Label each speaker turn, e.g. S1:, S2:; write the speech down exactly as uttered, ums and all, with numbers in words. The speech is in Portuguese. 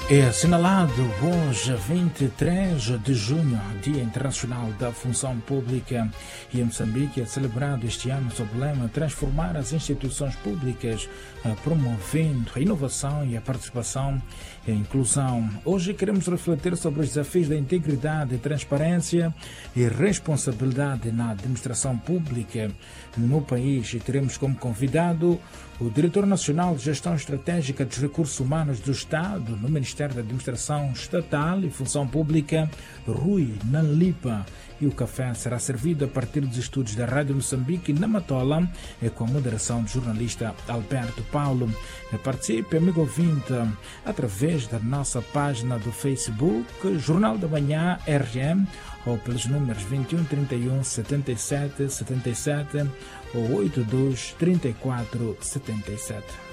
S1: É assinalado hoje, vinte e três de junho, Dia Internacional da Função Pública, e em Moçambique é celebrado este ano sob o lema Transformar as instituições públicas, promovendo a inovação e a participação e a inclusão. Hoje queremos refletir sobre os desafios da integridade, transparência e responsabilidade na administração pública no país, e teremos como convidado o Diretor Nacional de Gestão Estratégica dos Recursos Humanos do Estado no Ministério da Administração Estatal e Função Pública, Rui Nanlipa. E o café será servido a partir dos estúdios da Rádio Moçambique na Matola, com a moderação do jornalista Alberto Paulo. Participe, amigo ouvinte, através da nossa página do Facebook, Jornal da Manhã R M, ou pelos números vinte e um, trinta e um, setenta e sete, setenta e sete ou oitenta e dois, trinta e quatro, setenta e sete.